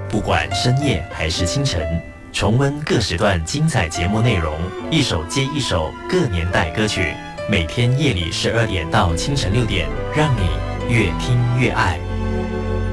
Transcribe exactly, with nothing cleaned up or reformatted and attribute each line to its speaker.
Speaker 1: 不管深夜还是清晨，重温各时段精彩节目内容，一首接一首各年代歌曲。每天夜里十二点到清晨六点，让你越听越爱。